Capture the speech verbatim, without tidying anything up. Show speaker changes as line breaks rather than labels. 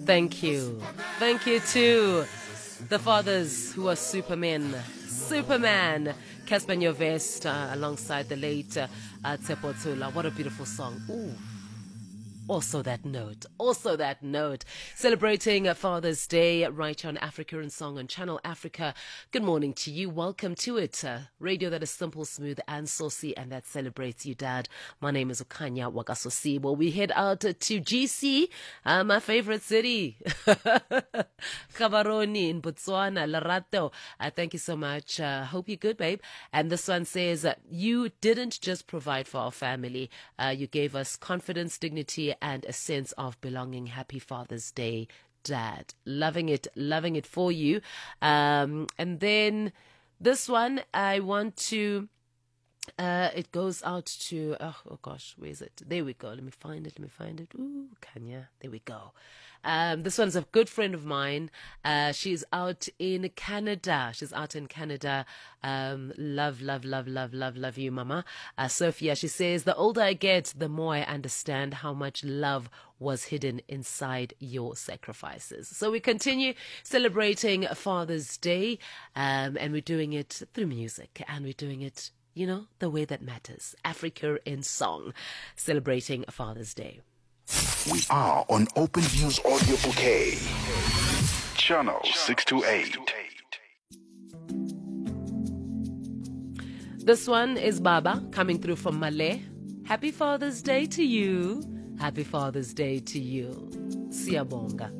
Thank you. Thank you to the fathers who are supermen. Superman. Casper Nyovest uh, alongside the late uh, uh, Tshepo Tsula. What a beautiful song. Ooh. Also that note, also that note. Celebrating Father's Day right here on Africa in Song on Channel Africa. Good morning to you. Welcome to it. Uh, radio that is simple, smooth, and saucy, and that celebrates you, Dad. My name is Okanya Wagasosi. Well, we head out to G C, uh, my favorite city. Gaborone in Botswana, Lerato. Uh, thank you so much. Uh, hope you're good, babe. And this one says, uh, you didn't just provide for our family. Uh, you gave us confidence, dignity, and a sense of belonging. Happy Father's Day, Dad. Loving it, loving it for you. Um, and then this one, I want to, uh, it goes out to, oh, oh gosh, where is it? There we go. Let me find it, let me find it. Ooh, Kanya, there we go. Um, this one's a good friend of mine. Uh, she's out in Canada. She's out in Canada. Um, love, love, love, love, love, love you, Mama. Uh, Sophia, she says, the older I get, the more I understand how much love was hidden inside your sacrifices. So we continue celebrating Father's Day, um, and we're doing it through music, and we're doing it, you know, the way that matters. Africa in Song, celebrating Father's Day.
We are on Open Views Audio Bouquet, Channel six two eight.
This one is Baba coming through from Malay. Happy Father's Day to you. Happy Father's Day to you. Siyabonga.